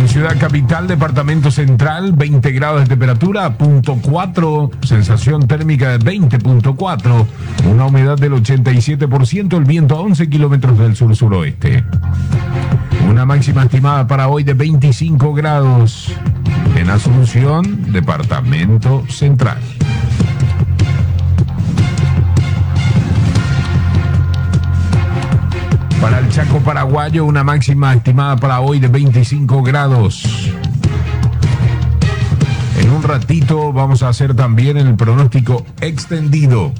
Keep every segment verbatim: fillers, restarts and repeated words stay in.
Ciudad Capital, Departamento Central, veinte grados de temperatura, punto cuatro, sensación térmica de veinte punto cuatro, una humedad del ochenta y siete por ciento, el viento a once kilómetros del sur-suroeste. Una máxima estimada para hoy de veinticinco grados en Asunción, Departamento Central. Para el Chaco paraguayo, una máxima estimada para hoy de veinticinco grados. En un ratito vamos a hacer también el pronóstico extendido.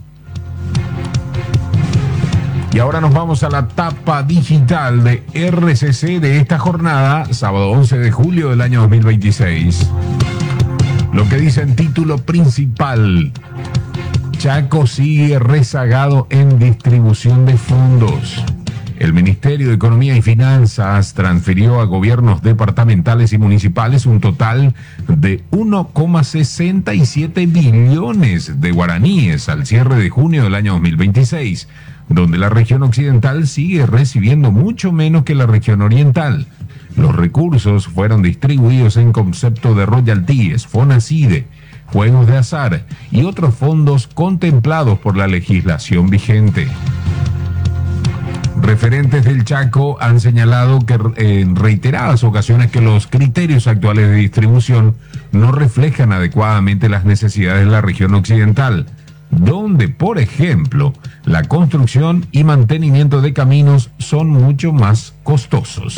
Y ahora nos vamos a la tapa digital de R C C de esta jornada, sábado once de julio del año dos mil veintiséis. Lo que dice en título principal: Chaco sigue rezagado en distribución de fondos. El Ministerio de Economía y Finanzas transfirió a gobiernos departamentales y municipales un total de uno coma sesenta y siete billones de guaraníes al cierre de junio del año dos mil veintiséis, donde la región occidental sigue recibiendo mucho menos que la región oriental. Los recursos fueron distribuidos en concepto de royalties, FONACIDE, juegos de azar y otros fondos contemplados por la legislación vigente. Referentes del Chaco han señalado que en reiteradas ocasiones que los criterios actuales de distribución no reflejan adecuadamente las necesidades de la región occidental, donde, por ejemplo, la construcción y mantenimiento de caminos son mucho más costosos.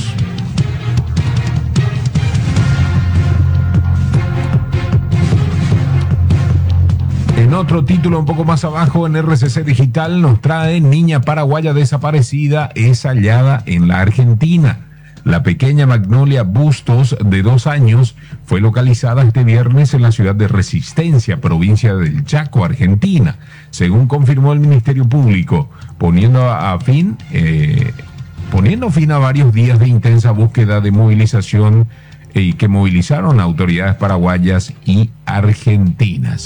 En otro título un poco más abajo en R C C Digital nos trae: niña paraguaya desaparecida es hallada en la Argentina. La pequeña Magnolia Bustos, de dos años, fue localizada este viernes en la ciudad de Resistencia, provincia del Chaco, Argentina, según confirmó el Ministerio Público, poniendo a fin, eh, poniendo fin a varios días de intensa búsqueda de movilización y eh, que movilizaron a autoridades paraguayas y argentinas.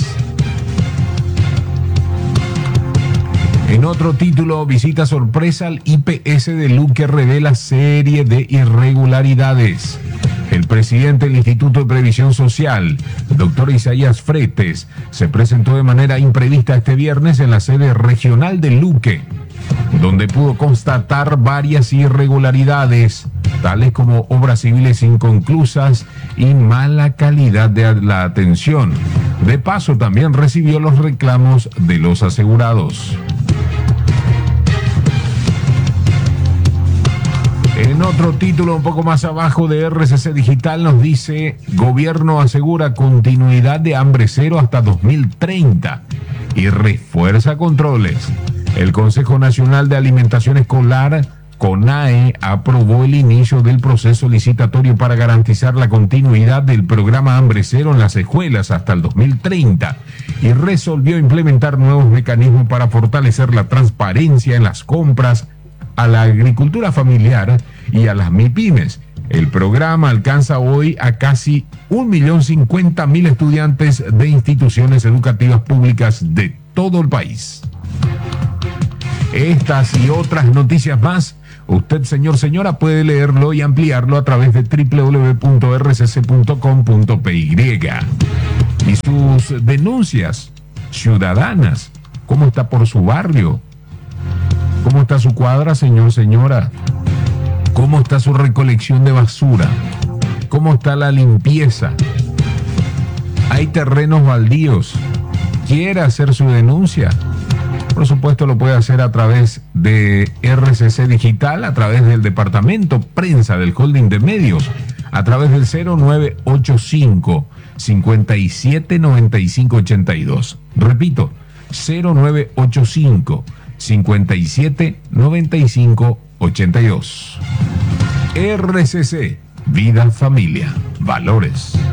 En otro título, visita sorpresa al I P S de Luque revela serie de irregularidades. El presidente del Instituto de Previsión Social, doctor Isaías Fretes, se presentó de manera imprevista este viernes en la sede regional de Luque, donde pudo constatar varias irregularidades, tales como obras civiles inconclusas y mala calidad de la atención. De paso, también recibió los reclamos de los asegurados. En otro título un poco más abajo de R C C Digital nos dice: gobierno asegura continuidad de hambre cero hasta dos mil treinta y refuerza controles. El Consejo Nacional de Alimentación Escolar, CONAE, aprobó el inicio del proceso licitatorio para garantizar la continuidad del programa Hambre Cero en las escuelas hasta el dos mil treinta y resolvió implementar nuevos mecanismos para fortalecer la transparencia en las compras a la agricultura familiar y a las MIPYMES. El programa alcanza hoy a casi un millón cincuenta mil estudiantes de instituciones educativas públicas de todo el país. Estas y otras noticias más, usted, señor, señora, puede leerlo y ampliarlo a través de doble u doble u doble u punto r c c punto com punto p y. Y sus denuncias ciudadanas, ¿cómo está por su barrio? ¿Cómo está su cuadra, señor, señora? ¿Cómo está su recolección de basura? ¿Cómo está la limpieza? ¿Hay terrenos baldíos? ¿Quiere hacer su denuncia? Por supuesto, lo puede hacer a través de R C C Digital, a través del Departamento Prensa del Holding de Medios, a través del cero nueve ocho cinco, cincuenta y siete, noventa y cinco, ochenta y dos. Repito, cero nueve ocho cinco, cincuenta y siete, noventa y cinco, ochenta y dos. R C C, vida, familia, valores.